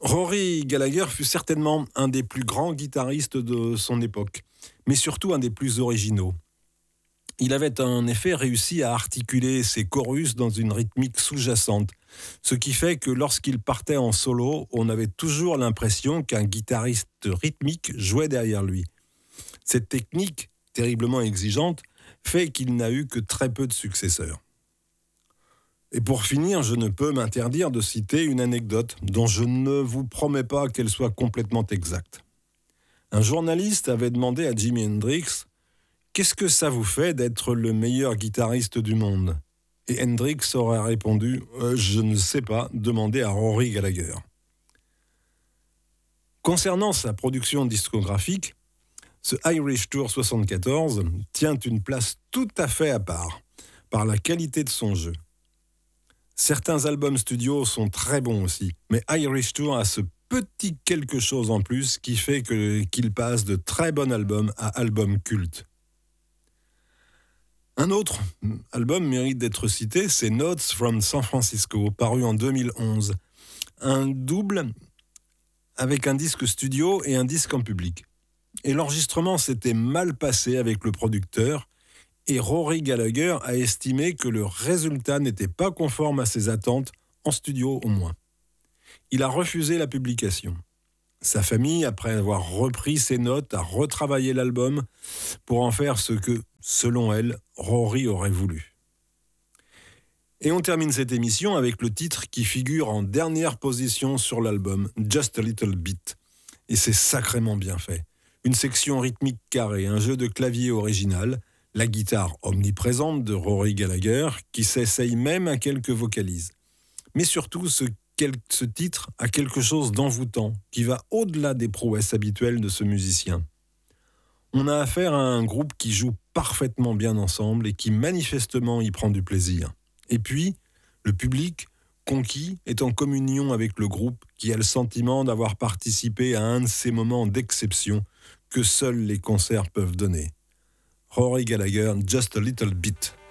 Rory Gallagher fut certainement un des plus grands guitaristes de son époque, mais surtout un des plus originaux. Il avait en effet réussi à articuler ses chorus dans une rythmique sous-jacente, ce qui fait que lorsqu'il partait en solo, on avait toujours l'impression qu'un guitariste rythmique jouait derrière lui. Cette technique, terriblement exigeante, fait qu'il n'a eu que très peu de successeurs. Et pour finir, je ne peux m'interdire de citer une anecdote dont je ne vous promets pas qu'elle soit complètement exacte. Un journaliste avait demandé à Jimi Hendrix « Qu'est-ce que ça vous fait d'être le meilleur guitariste du monde ?» Et Hendrix aurait répondu « Je ne sais pas, demandez à Rory Gallagher. » Concernant sa production discographique, ce Irish Tour 74 tient une place tout à fait à part, par la qualité de son jeu. Certains albums studio sont très bons aussi, mais Irish Tour a ce petit quelque chose en plus qui fait qu'il passe de très bons albums à albums cultes. Un autre album mérite d'être cité, c'est Notes from San Francisco, paru en 2011. Un double avec un disque studio et un disque en public. Et l'enregistrement s'était mal passé avec le producteur, et Rory Gallagher a estimé que le résultat n'était pas conforme à ses attentes, en studio au moins. Il a refusé la publication. Sa famille, après avoir repris ses notes, a retravaillé l'album pour en faire ce que, selon elle, Rory aurait voulu. Et on termine cette émission avec le titre qui figure en dernière position sur l'album, Just a Little Bit. Et c'est sacrément bien fait. Une section rythmique carrée, un jeu de clavier original, la guitare omniprésente de Rory Gallagher, qui s'essaye même à quelques vocalises. Mais surtout, ce titre a quelque chose d'envoûtant, qui va au-delà des prouesses habituelles de ce musicien. On a affaire à un groupe qui joue parfaitement bien ensemble et qui manifestement y prend du plaisir. Et puis, le public, conquis, est en communion avec le groupe qui a le sentiment d'avoir participé à un de ces moments d'exception que seuls les concerts peuvent donner. Rory Gallagher, Just a Little Bit.